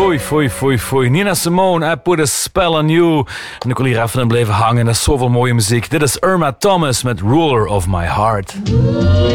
Foei. Nina Simone, I Put a Spell on You. En ik wil hier even blijven hangen. Dat is zoveel mooie muziek. Dit is Irma Thomas met Ruler of My Heart.